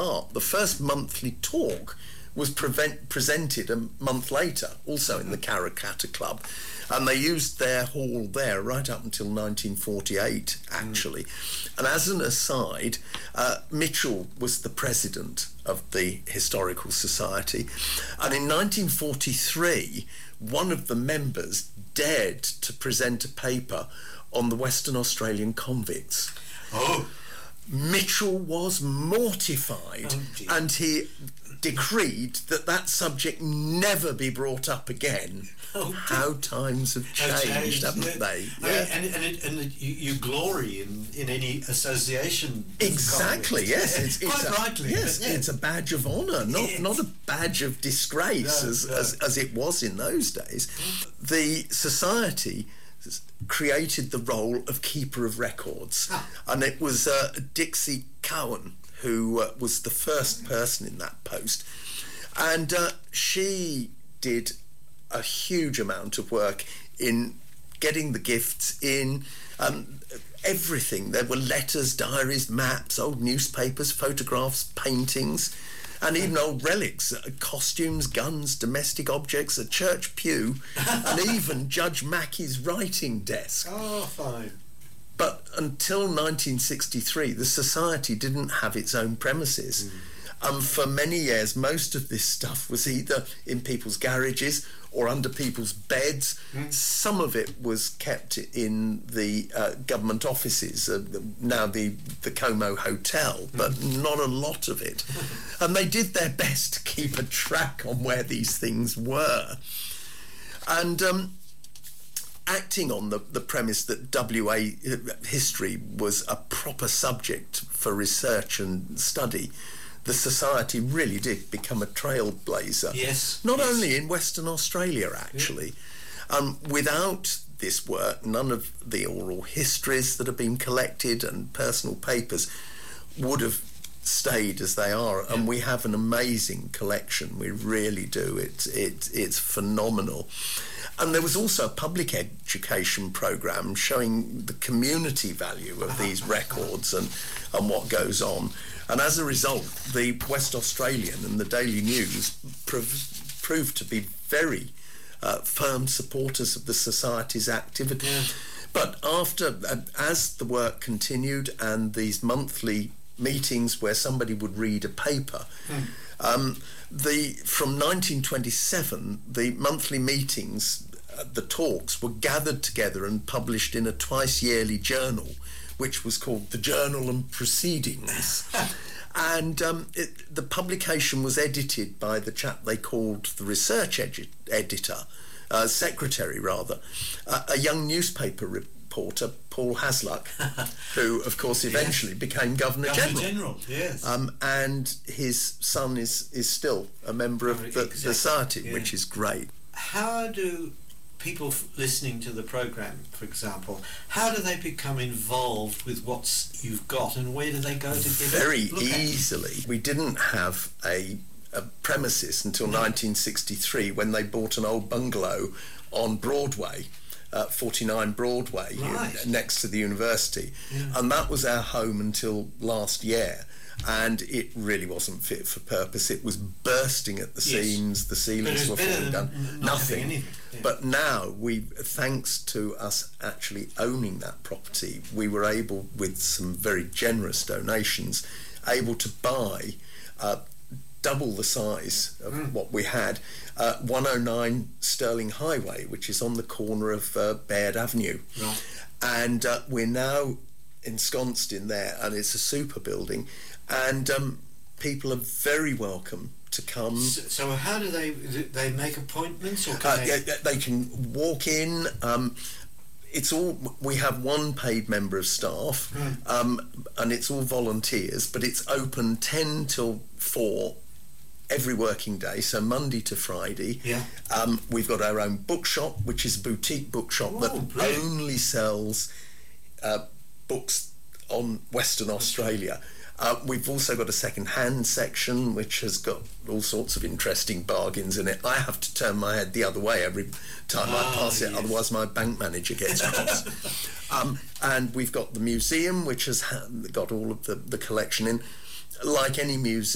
start, the first monthly talk was presented a month later, also in the Karrakatta Club, and they used their hall there right up until 1948, actually. And as an aside, Mitchell was the president of the Historical Society, and in 1943, one of the members dared to present a paper on the Western Australian convicts. Oh! Mitchell was mortified, and he decreed that subject never be brought up again. How times have changed, haven't they? Yeah. And you glory in any association. Exactly. Yes, it's quite rightly. Yes, it's a badge of honour, not a badge of disgrace as it was in those days. The society created the role of keeper of records, and it was Dixie Cowan who was the first person in that post, and she did a huge amount of work in getting the gifts in, everything. There were letters, diaries, maps, old newspapers, photographs, paintings, and even old relics, costumes, guns, domestic objects, a church pew, and even Judge Mackey's writing desk. Oh, fine. But until 1963, the Society didn't have its own premises. For many years, most of this stuff was either in people's garages or under people's beds. Some of it was kept in the government offices, now the Como Hotel, but not a lot of it. And they did their best to keep a track on where these things were. And acting on the premise that WA history was a proper subject for research and study, the Society really did become a trailblazer. Yes. Not only in Western Australia, actually. Without this work, none of the oral histories that have been collected and personal papers would have stayed as they are. And we have an amazing collection. We really do. It's phenomenal. And there was also a public education programme showing the community value of these records and what goes on. And as a result, the West Australian and the Daily News proved to be very firm supporters of the Society's activity. But as the work continued and these monthly meetings where somebody would read a paper, from 1927, the monthly meetings, the talks, were gathered together and published in a twice-yearly journal, which was called the Journal and Proceedings. And the publication was edited by the chap they called the research secretary, a young newspaper reporter, Paul Hasluck, who, of course, eventually became Governor General. Yes. And his son is still a member of the Society, which is great. How do people listening to the program, for example, how do they become involved with what you've got, and where do they go to get it? Very easily. We didn't have a premises until 1963, when they bought an old bungalow on Broadway, 49 Broadway, next to the university, and that was our home until last year. And it really wasn't fit for purpose. It was bursting at the seams. The ceilings were falling down. Nothing. But now, thanks to us actually owning that property, we were able, with some very generous donations, able to buy double the size of what we had, 109 Stirling Highway, which is on the corner of Baird Avenue. Right. And we're now ensconced in there, and it's a super building. And people are very welcome to come. So how do they make appointments, or can they can walk in? We have one paid member of staff, and it's all volunteers, but it's open 10 till 4 every working day, so Monday to Friday. We've got our own bookshop, which is a boutique bookshop that only sells books on Western Australia. We've also got a second-hand section, which has got all sorts of interesting bargains in it. I have to turn my head the other way every time I pass it, otherwise my bank manager gets cross. And we've got the museum, which has got all of the collection in. Like any museum,